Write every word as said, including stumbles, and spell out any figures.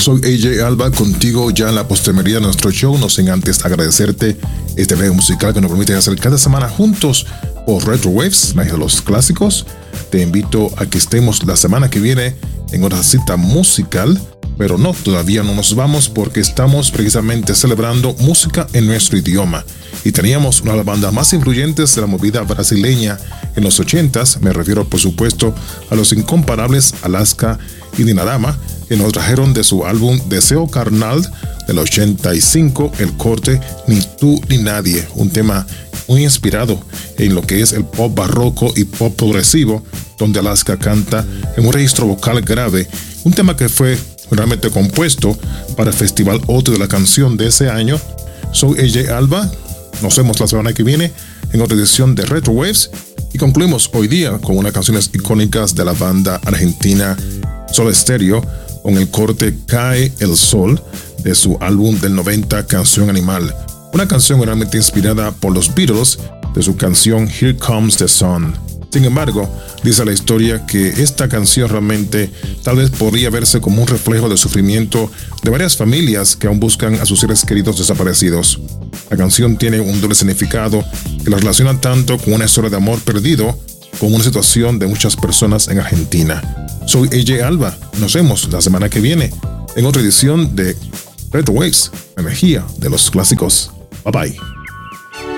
Soy A J Alba, contigo ya en la postrimería de nuestro show, no sin antes agradecerte este video musical que nos permite hacer cada semana juntos por Retro Waves, magia de los clásicos. Te invito a que estemos la semana que viene en otra cita musical, pero no, todavía no nos vamos porque estamos precisamente celebrando música en nuestro idioma. Y teníamos una de las bandas más influyentes de la movida brasileña en los ochentas, me refiero por supuesto a los incomparables Alaska y Dinarama, que nos trajeron de su álbum Deseo Carnal del ochenta y cinco el corte Ni tú ni nadie, un tema muy inspirado en lo que es el pop barroco y pop progresivo, donde Alaska canta en un registro vocal grave, un tema que fue realmente compuesto para el Festival Otto de la Canción de ese año. Soy A J Alba, nos vemos la semana que viene en otra edición de Retro Waves y concluimos hoy día con unas canciones icónicas de la banda argentina Soda Stereo con el corte Cae el Sol de su álbum del noventa Canción Animal, una canción realmente inspirada por los Beatles de su canción Here Comes the Sun. Sin embargo, dice la historia que esta canción realmente tal vez podría verse como un reflejo del sufrimiento de varias familias que aún buscan a sus seres queridos desaparecidos. La canción tiene un doble significado que la relaciona tanto con una historia de amor perdido como una situación de muchas personas en Argentina. Soy A J Alba, nos vemos la semana que viene en otra edición de Retro Waves, energía de los clásicos. Bye bye.